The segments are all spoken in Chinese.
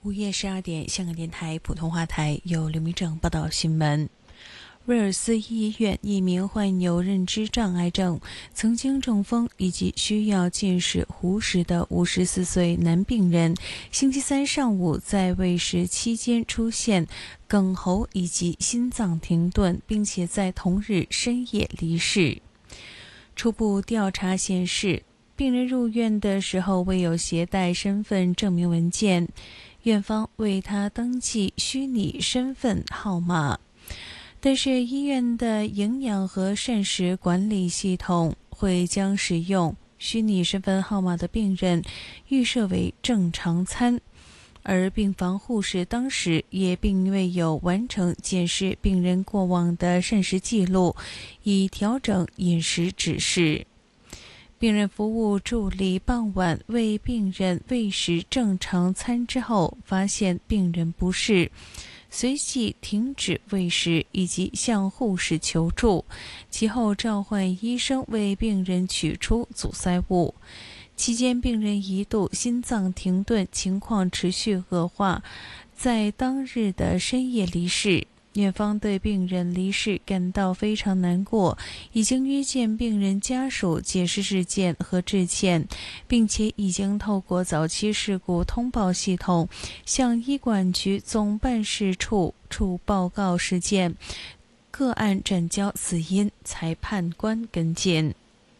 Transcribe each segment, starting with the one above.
午夜12点，香港电台普通话台由刘明正报道新闻。威尔斯医院一名患有认知障碍症、曾经中风以及需要进食糊食的54岁男病人，星期三上午在喂食期间出现哽喉以及心脏停顿，并且在同日深夜离世。初步调查显示，病人入院的时候未有携带身份证明文件，院方为他登记虚拟身份号码。但是医院的营养和膳食管理系统会将使用虚拟身份号码的病人预设为正常餐，而病房护士当时也并未有完成检视病人过往的膳食记录，以调整饮食指示。病人服务助理傍晚为病人喂食正常餐之后，发现病人不适，随即停止喂食以及向护士求助，其后召唤医生为病人取出阻塞物。期间病人一度心脏停顿，情况持续恶化，在当日的深夜离世。院方对病人离世感到非常难过，已经约见病人家属解释事件和致歉，并且已经透过早期事故通报系统向医管局总办事处报告事件，个案转交死因裁判官跟进。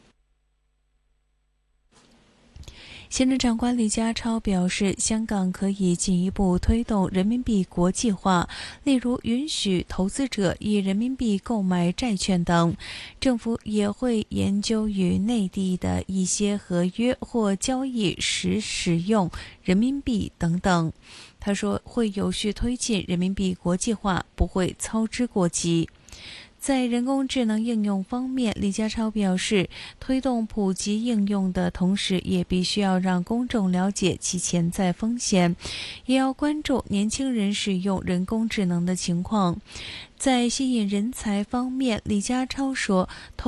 行政长官李家超表示，香港可以进一步推动人民币国际化，例如允许投资者以人民币购买债券等。政府也会研究与内地的一些合约或交易时使用人民币等等。他说，会有序推进人民币国际化，不会操之过急。在人工智能应用方面，李家超表示，推动普及应用的同时，也必须要让公众了解其潜在风险，也要关注年轻人使用人工智能的情况。在吸引人才方面，李家超说，